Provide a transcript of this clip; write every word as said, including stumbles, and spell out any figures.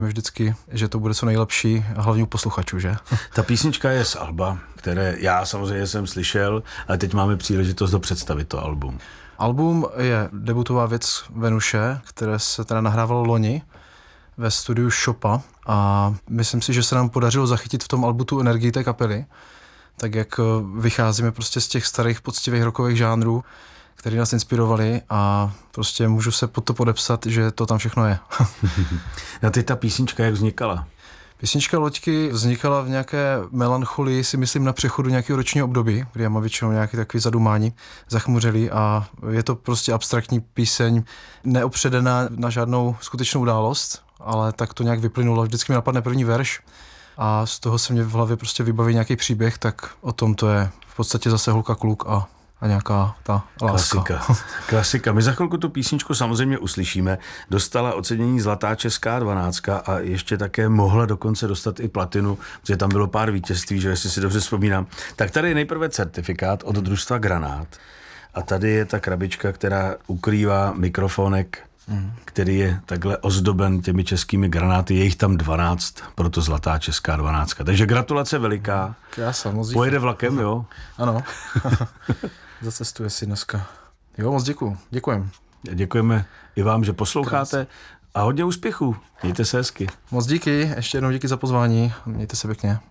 My vždycky, že to bude co nejlepší a hlavně u posluchačů, že? Ta písnička je z alba, které já samozřejmě jsem slyšel, ale teď máme příležitost do představit to album. Album je debutová věc Venuše, které se teda nahrávalo loni ve studiu Shopa a myslím si, že se nám podařilo zachytit v tom albu tu energii té kapely, tak jak vycházíme prostě z těch starých poctivých rockových žánrů, které nás inspirovali a prostě můžu se pod to podepsat, že to tam všechno je. A teď ta písnička jak vznikala? Písnička Loďky vznikala v nějaké melancholii, si myslím, na přechodu nějakého ročního období, kdy já mám většinou nějaký takový zadumání, zachmuřelý a je to prostě abstraktní píseň, neopředená na žádnou skutečnou událost, ale tak to nějak vyplynulo. Vždycky mi napadne první verš a z toho se mě v hlavě prostě vybaví nějaký příběh, tak o tom to je v podstatě zase holka kluk a a nějaká ta láska. Klasika. Klasika. My za chvilku tu písničku samozřejmě uslyšíme. Dostala ocenění Zlatá česká dvanáctka a ještě také mohla dokonce dostat i platinu, protože tam bylo pár vítězství, že jestli si dobře vzpomínám. Tak tady je nejprve certifikát od družstva Granát a tady je ta krabička, která ukrývá mikrofonek, mm. který je takhle ozdoben těmi českými granáty. Je jich tam dvanáct, proto Zlatá česká dvanáctka. Takže gratulace veliká. Krása, moc díky. Pojede vlakem, jo? Ano. Zacestuje si dneska. Jo, moc děkuju. Děkujem. Děkujeme i vám, že posloucháte a hodně úspěchů. Mějte se hezky. Moc díky, ještě jednou díky za pozvání. Mějte se pěkně.